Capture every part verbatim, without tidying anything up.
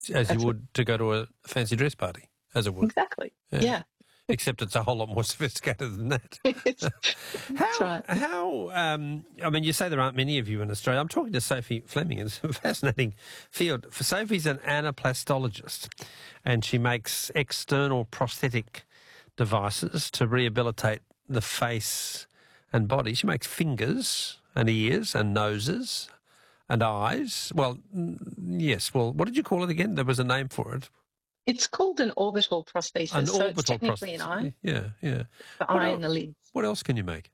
As That's you would to go to a fancy dress party, as it would. Exactly. Yeah. yeah. Except it's a whole lot more sophisticated than that. That's how, right. how, um, I mean, you say there aren't many of you in Australia. I'm talking to Sophie Fleming. It's a fascinating field. For Sophie's an anaplastologist, and she makes external prosthetic devices to rehabilitate the face and body. She makes fingers and ears and noses and eyes. Well, yes. Well, what did you call it again? There was a name for it. It's called an orbital prosthesis. An so orbital it's technically prosthesis. an eye. Yeah, yeah. The What eye el- and the lids. What else can you make?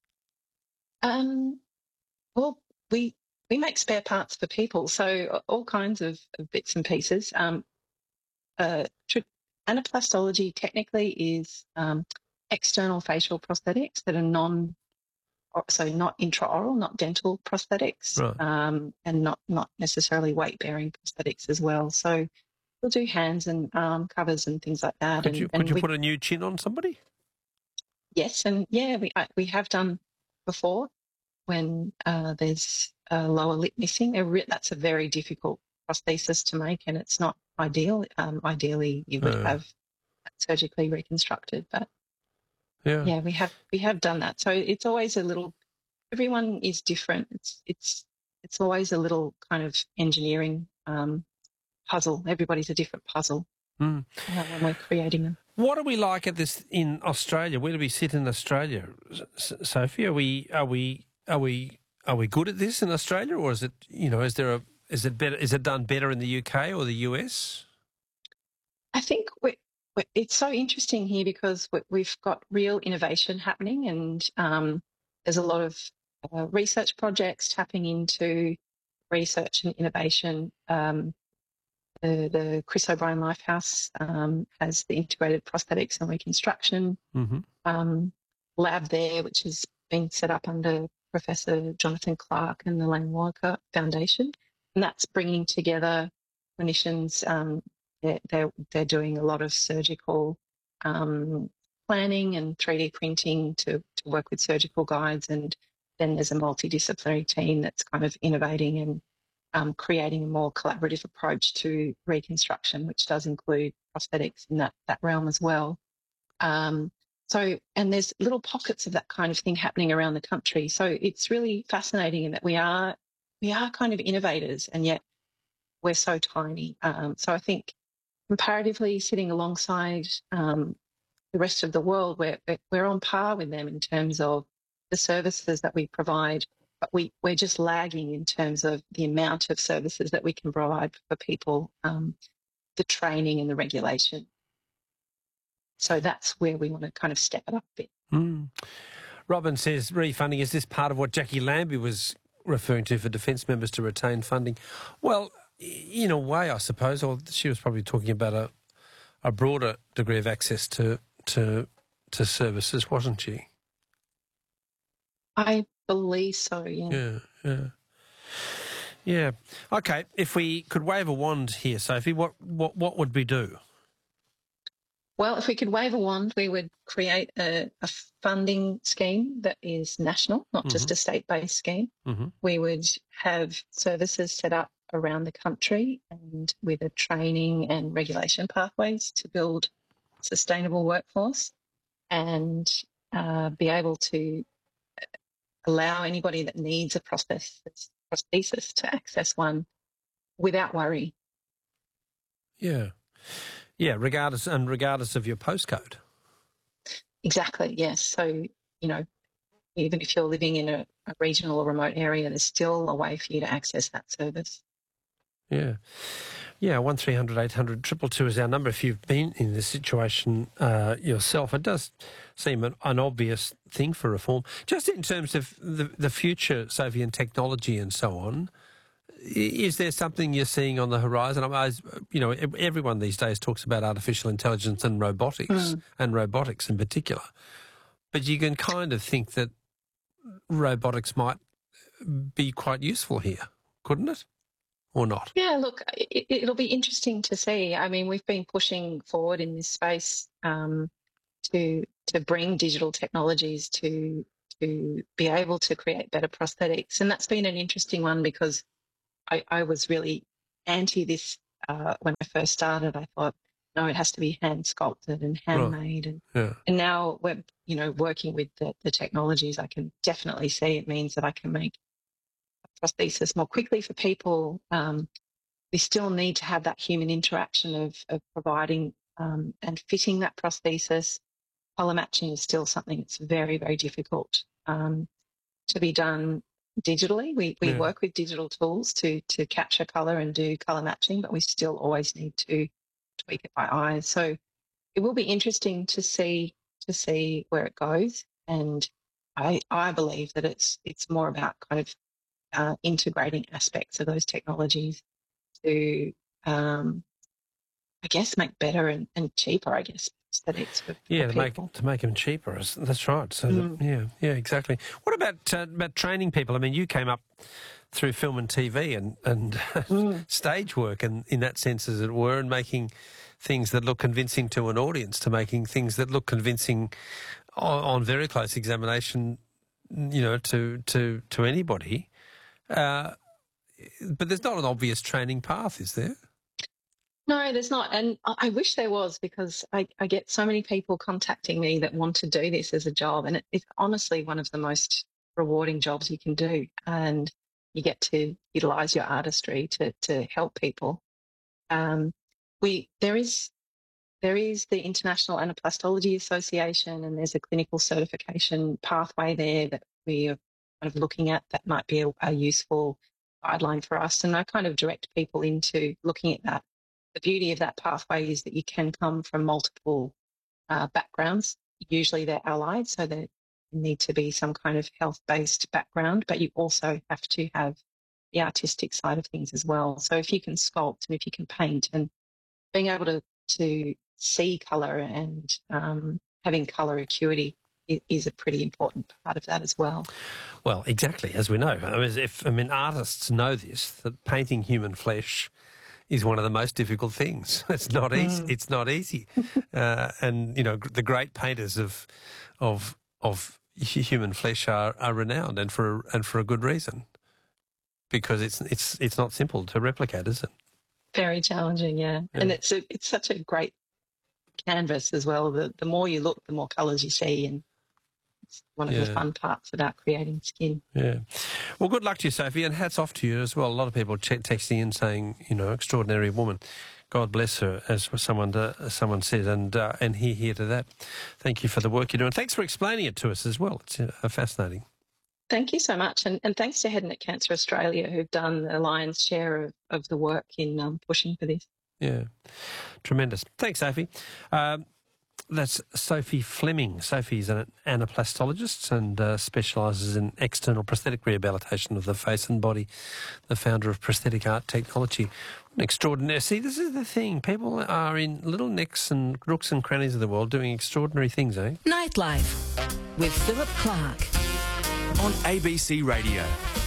Um, well, we we make spare parts for people, so all kinds of, of bits and pieces. Um, uh, tr- anaplastology technically is um, external facial prosthetics that are non, so not intraoral, not dental prosthetics, Right. um, and not not necessarily weight bearing prosthetics as well. So we'll do hands and arm covers and things like that. Could and, you could and you we, put a new chin on somebody? Yes, and yeah, we I, we have done before when uh, there's a lower lip missing. A re- that's a very difficult prosthesis to make, and it's not ideal. Um, ideally, you would Uh. have that surgically reconstructed, but Yeah. yeah, we have we have done that. So it's always a little. Everyone is different. It's it's it's always a little kind of engineering um, puzzle. Everybody's a different puzzle Mm. uh, when we're creating them. What are we like at this in Australia? Where do we sit in Australia, S- Sophie? Are we are we are we are we good at this in Australia, or is it you know is there a is it better is it done better in the U K or the U S? I think we we it's so interesting here because we, we've got real innovation happening, and um, there's a lot of uh, research projects tapping into research and innovation. Um, the, the Chris O'Brien Lifehouse um, has the integrated prosthetics and reconstruction Mm-hmm. um, lab there, which has been set up under Professor Jonathan Clark and the Lang Walker Foundation, and that's bringing together clinicians. Um, they're, they're, they're doing a lot of surgical um, planning and three D printing to, to work with surgical guides, and then there's a multidisciplinary team that's kind of innovating and um, creating a more collaborative approach to reconstruction, which does include prosthetics in that, that realm as well. Um, so, and there's little pockets of that kind of thing happening around the country. So it's really fascinating in that we are, we are kind of innovators, and yet we're so tiny. Um, so I think comparatively sitting alongside um, the rest of the world, we're, we're on par with them in terms of the services that we provide, but we, we're just lagging in terms of the amount of services that we can provide for people, um, the training and the regulation. So that's where we want to kind of step it up a bit. Mm. Robin says, refunding, is this part of what Jackie Lambie was referring to for defence members to retain funding? Well, in a way, I suppose, or she was probably talking about a, a broader degree of access to, to, to services, wasn't she? I believe so, yeah. Yeah, yeah. Yeah. Okay, if we could wave a wand here, Sophie, what, what, what would we do? Well, if we could wave a wand, we would create a, a funding scheme that is national, not Mm-hmm. just a state-based scheme. Mm-hmm. We would have services set up around the country and with a training and regulation pathways to build a sustainable workforce, and uh, be able to allow anybody that needs a prosthesis, prosthesis to access one without worry. Yeah. Yeah, regardless and regardless of your postcode. Exactly, yes. So, you know, even if you're living in a, a regional or remote area, there's still a way for you to access that service. Yeah. Yeah, one three hundred eight hundred two two two is our number if you've been in this situation uh, yourself. It does seem an, an obvious thing for reform. Just in terms of the, the future, Sophie, and technology and so on, is there something you're seeing on the horizon? I mean, you know, everyone these days talks about artificial intelligence and robotics, mm. and robotics in particular. But you can kind of think that robotics might be quite useful here, couldn't it? Or not? Yeah, look, it, it'll be interesting to see. I mean, we've been pushing forward in this space um, to to bring digital technologies to to be able to create better prosthetics, and that's been an interesting one because I, I was really anti this uh, when I first started, I thought, no, it has to be hand sculpted and handmade. And, Yeah. and now we're, you know, working with the, the technologies, I can definitely see it means that I can make a prosthesis more quickly for people. Um, we still need to have that human interaction of, of providing um, and fitting that prosthesis. Colour matching is still something that's very, very difficult um, to be done digitally. We we Yeah. work with digital tools to to capture colour and do colour matching, but we still always need to tweak it by eye. So it will be interesting to see to see where it goes. And I I believe that it's it's more about kind of uh, integrating aspects of those technologies to um, I guess make better and, and cheaper, I guess, aesthetics for, Yeah, for to make people. to make them cheaper. That's right. So Mm. that, yeah, yeah, exactly. What about uh, about training people? I mean, you came up through film and T V and and Mm. stage work, and in that sense, as it were, and making things that look convincing to an audience, to making things that look convincing on, on very close examination, you know, to to to anybody. Uh, but there's not an obvious training path, is there? No, there's not. And I I wish there was, because I, I get so many people contacting me that want to do this as a job. And it, it's honestly one of the most rewarding jobs you can do. And you get to utilize your artistry to, to help people. Um, we there is there is the International Anaplastology Association, and there's a clinical certification pathway there that we are kind of looking at that might be a, a useful guideline for us. And I kind of direct people into looking at that. The beauty of that pathway is that you can come from multiple uh, backgrounds. Usually they're allied, so they need to be some kind of health-based background, but you also have to have the artistic side of things as well. So if you can sculpt and if you can paint, and being able to, to see colour and um, having colour acuity is, is a pretty important part of that as well. Well, exactly, as we know. I mean, if I mean, artists know this, that painting human flesh is one of the most difficult things. It's not easy. Mm. It's not easy, uh, and you know the great painters of of of human flesh are, are renowned, and for and for a good reason, because it's it's it's not simple to replicate, is it? Very challenging, yeah, yeah. And it's a, it's such a great canvas as well. The the more you look, the more colours you see, and it's one of yeah. the fun parts about creating skin. Yeah. Well, good luck to you, Sophie, and hats off to you as well. A lot of people texting in saying, you know, extraordinary woman. God bless her, as someone uh, someone said, and uh, and here, here to that. Thank you for the work you're doing. Thanks for explaining it to us as well. It's uh, fascinating. Thank you so much, and, and thanks to Head and Neck Cancer Australia, who've done the lion's share of, of the work in um, pushing for this. Yeah, tremendous. Thanks, Sophie. Um, That's Sophie Fleming. Sophie's an anaplastologist and uh, specialises in external prosthetic rehabilitation of the face and body, the founder of Prosthetic Art Technology. An extraordinary... See, this is the thing. People are in little nicks and crooks and crannies of the world doing extraordinary things, eh? Nightlife with Philip Clark on A B C Radio.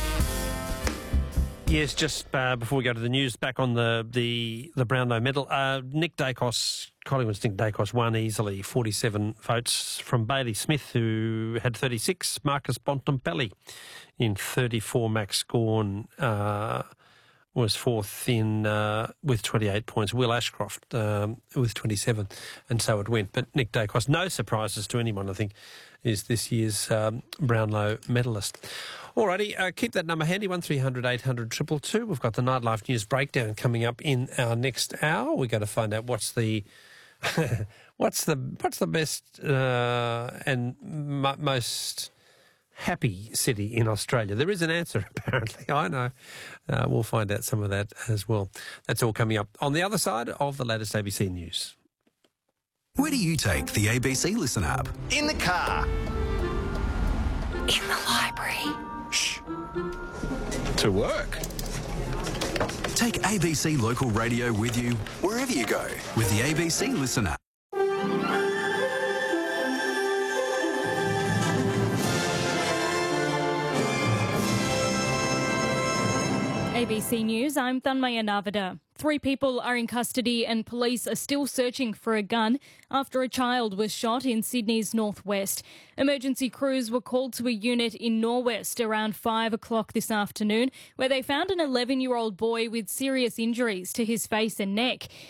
Yes, just uh, before we go to the news, back on the the, the Brownlow medal, uh, Nick Dacos, Collingwood's Nick Dacos won easily, forty-seven votes from Bailey Smith, who had thirty-six, Marcus Bontempelli in thirty-four, Max Gawn uh, was fourth in uh, with twenty-eight points, Will Ashcroft um, with twenty-seven, and so it went. But Nick Dacos, no surprises to anyone, I think, is this year's um, Brownlow medalist. Alrighty, uh, keep that number handy, one three hundred eight hundred two two two. We've got the Nightlife News Breakdown coming up in our next hour. We're going to find out what's the what's the what's the best uh, and m- most happy city in Australia. There is an answer, apparently. I know. Uh, we'll find out some of that as well. That's all coming up on the other side of the latest A B C News. Where do you take the A B C Listen app? In the car. in the library. Shh. To work. Take A B C Local Radio with you wherever you go with the A B C Listen app. A B C News, I'm Thanmaya Navada. Three people are in custody and police are still searching for a gun after a child was shot in Sydney's northwest. Emergency crews were called to a unit in Norwest around five o'clock this afternoon, where they found an eleven-year-old boy with serious injuries to his face and neck.